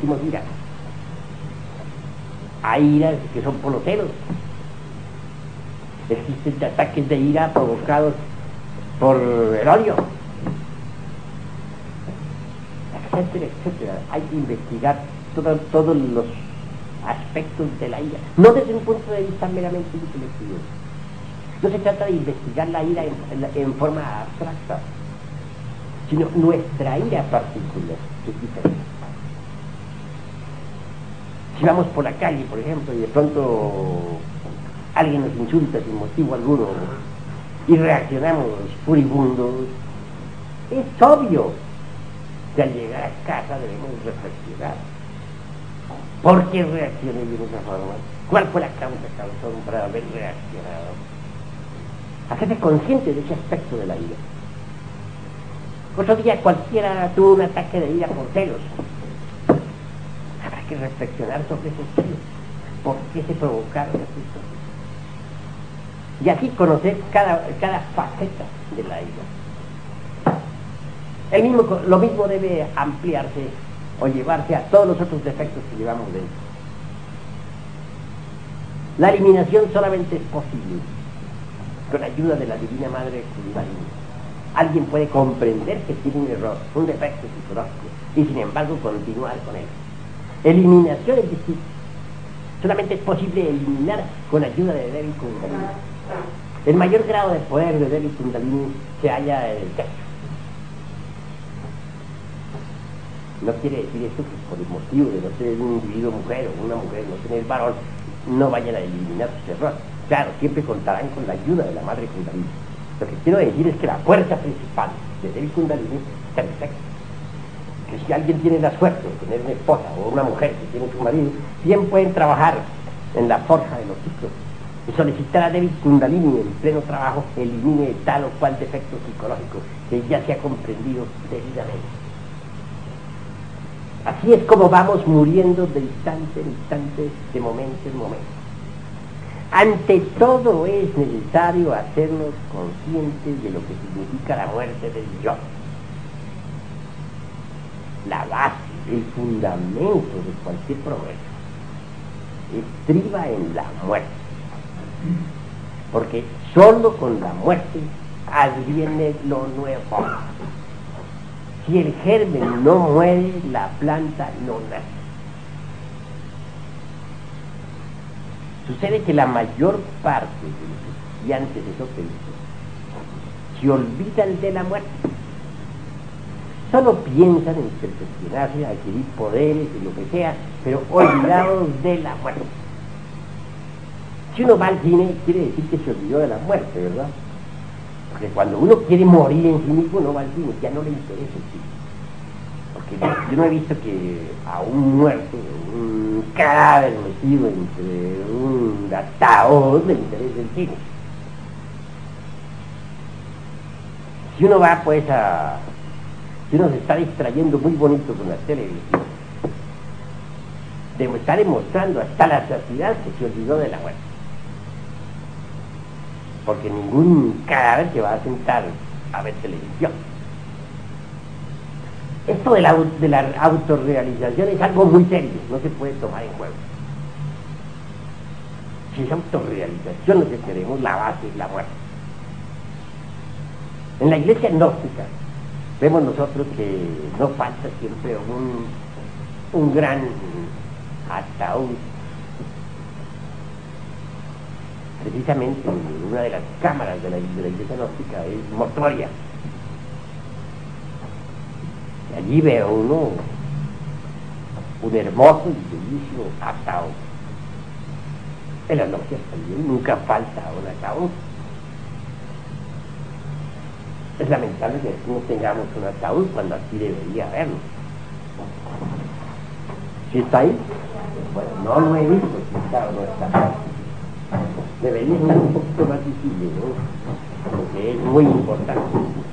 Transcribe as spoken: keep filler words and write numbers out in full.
sentimos ira. Hay iras que son por los celos. Existen ataques de ira provocados por el odio, etcétera, etcétera. Hay que investigar todo, todos los aspectos de la ira, no desde un punto de vista meramente intelectivo. No se trata de investigar la ira en, en, en forma abstracta, sino nuestra ira particular, que es diferente. Si vamos por la calle, por ejemplo, y de pronto alguien nos insulta sin motivo alguno y reaccionamos furibundos, es obvio que al llegar a casa debemos reflexionar. ¿Por qué reaccioné de esa forma? ¿Cuál fue la causa causada para haber reaccionado? Hacerte consciente de ese aspecto de la ira. Otro día cualquiera tuvo un ataque de ira por celos. Habrá que reflexionar sobre esos celos. ¿Por qué se provocaron esas cosas? Y así conocer cada, cada faceta de la ira. El mismo, lo mismo debe ampliarse o llevarse a todos los otros defectos que llevamos dentro. La eliminación solamente es posible con ayuda de la Divina Madre Kundalini. Alguien puede comprender que tiene un error, un defecto psicológico, y sin embargo continuar con él. Eliminación es decir, solamente es posible eliminar con ayuda de Devi Kundalini. El mayor grado de poder de Devi Kundalini se halla en el pecho. No quiere decir esto que por el motivo de no ser un individuo mujer o una mujer, no tener varón, no vayan a eliminar sus errores. Claro, siempre contarán con la ayuda de la Madre Kundalini. Lo que quiero decir es que la fuerza principal de Devi Kundalini está en el sexo. Que si alguien tiene la suerte de tener una esposa o una mujer que tiene su marido, bien pueden trabajar en la forja de los ciclos y solicitar a Devi Kundalini en pleno trabajo elimine tal o cual defecto psicológico que ya se ha comprendido debidamente. Así es como vamos muriendo de instante en instante, de momento en momento. Ante todo es necesario hacernos conscientes de lo que significa la muerte del yo. La base, el fundamento de cualquier progreso estriba en la muerte. Porque solo con la muerte adviene lo nuevo. Si el germen no muere, la planta no nace. Sucede que la mayor parte de los estudiantes esotéricos se olvidan de la muerte. Solo piensan en perfeccionarse, adquirir poderes y lo que sea, pero olvidados de la muerte. Si uno va al cine, quiere decir que se olvidó de la muerte, ¿verdad? Porque cuando uno quiere morir en sí mismo, no va al cine, ya no le interesa el cine. Porque yo no he visto que a un muerto, un cadáver metido entre un ataúd, le interese el cine. Si uno va pues a... Si uno se está distrayendo muy bonito con la televisión, de estar demostrando hasta la saciedad que se olvidó de la muerte. Porque ningún cadáver se va a sentar a ver televisión. Esto de la, de la autorrealización es algo muy serio, no se puede tomar en juego. Si es autorrealización lo que queremos, la base es la muerte. En la iglesia gnóstica vemos nosotros que no falta siempre un, un gran ataúd. Precisamente una de las cámaras de la, de la iglesia gnóstica es mortuoria. Y allí ve uno un hermoso y bellísimo ataúd. En las noticias también nunca falta un ataúd. Es lamentable que no tengamos un ataúd cuando aquí debería haberlo. ¿Sí está ahí? Bueno, no lo he visto, si está o no está. Debería estar un poquito más visible, ¿no? Porque es muy importante.